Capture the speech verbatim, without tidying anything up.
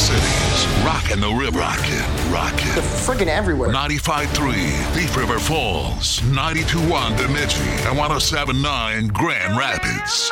Cities. Rockin' the River. Rockin', rockin'. They're friggin' everywhere. ninety-five point three Thief River Falls. ninety-two point one Bemidji. And one oh seven point nine Grand Rapids.